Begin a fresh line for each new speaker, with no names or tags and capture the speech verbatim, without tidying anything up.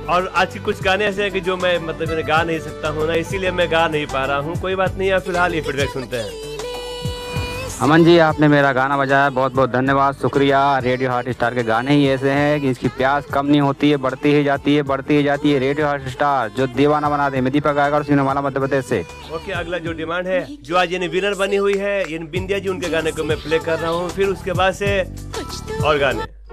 और आज के कुछ गाने ऐसे हैं कि जो मैं मतलब मैं गा नहीं सकता हूँ ना, इसीलिए मैं गा नहीं पा रहा हूँ। कोई बात नहीं, आप फिलहाल ये फीडबैक सुनते हैं।
अमन जी, आपने मेरा गाना बजाया, बहुत बहुत धन्यवाद, शुक्रिया। रेडियो हॉट स्टार के गाने ही ऐसे हैं कि इसकी प्यास कम नहीं होती है, बढ़ती ही जाती है, बढ़ती ही जाती है। रेडियो हॉट स्टार जो दीवाना बना दे। मैं दीपक गायकवाड़ सिनेमाला मध्य प्रदेश से।
ओके, अगला जो डिमांड है, जो आज यानी विनर बनी हुई है, यानी बिंदिया जी, उनके गाने को मैं प्ले कर रहा हूँ, फिर उसके बाद से और गाने।